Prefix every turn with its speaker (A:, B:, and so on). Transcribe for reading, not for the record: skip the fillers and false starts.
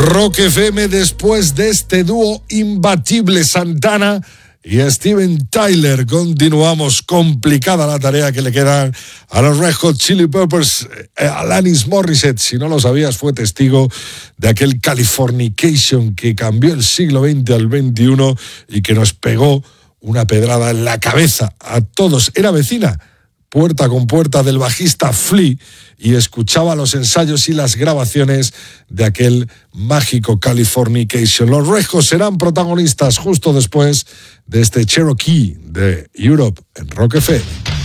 A: Rock FM, después de este dúo imbatible Santana y Steven Tyler, continuamos. Complicada la tarea que le queda a los Red Hot Chili Peppers. Alanis Morissette, si no lo sabías, fue testigo de aquel Californication que cambió el siglo XX al XXI y que nos pegó una pedrada en la cabeza a todos. Era vecina, puerta con puerta, del bajista Flea, y escuchaba los ensayos y las grabaciones de aquel mágico Californication. Los Red Hot serán protagonistas justo después de este Cherokee de Europe en Rock FM.